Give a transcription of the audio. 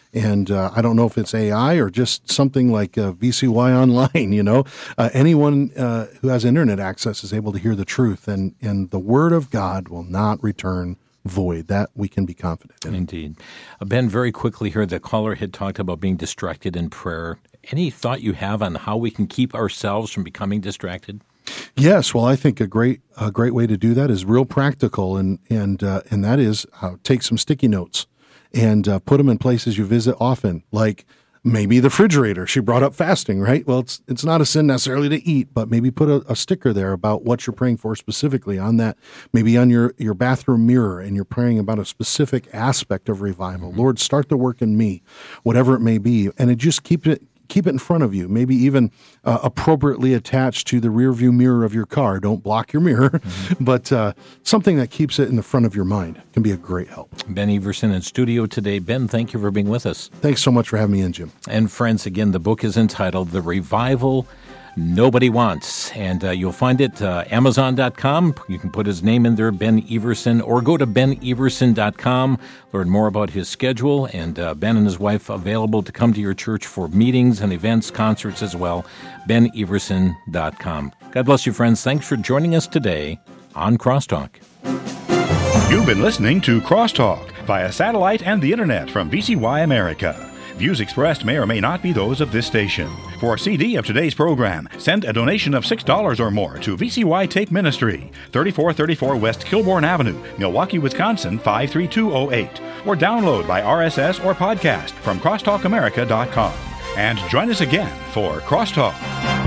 And I don't know if it's AI or just something like VCY Online, anyone who has internet access is able to hear the truth. And the Word of God will not return void. That we can be confident in. Indeed. Ben, very quickly here, the caller had talked about being distracted in prayer. Any thought you have on how we can keep ourselves from becoming distracted? Yes, well, I think a great way to do that is real practical, and that is take some sticky notes and put them in places you visit often, like maybe the refrigerator. She brought up fasting, right? Well, it's not a sin necessarily to eat, but maybe put a sticker there about what you're praying for specifically on that, maybe on your bathroom mirror, and you're praying about a specific aspect of revival. Mm-hmm. Lord, start the work in me, whatever it may be, and just keep it in front of you, maybe even appropriately attached to the rear view mirror of your car. Don't block your mirror, mm-hmm. but something that keeps it in the front of your mind can be a great help. Ben Everson in studio today. Ben, thank you for being with us. Thanks so much for having me in, Jim. And friends, again, the book is entitled The Revival Nobody Wants, and you'll find it Amazon.com. You can put his name in there, Ben Everson, or go to beneverson.com, learn more about his schedule, and Ben and his wife available to come to your church for meetings and events, concerts as well, beneverson.com. God bless you, friends. Thanks for joining us today on Crosstalk. You've been listening to Crosstalk via satellite and the internet from VCY America. Views expressed may or may not be those of this station. For a CD of today's program, send a donation of $6 or more to VCY Tape Ministry, 3434 West Kilbourne Avenue, Milwaukee, Wisconsin, 53208, or download by RSS or podcast from crosstalkamerica.com. And join us again for Crosstalk.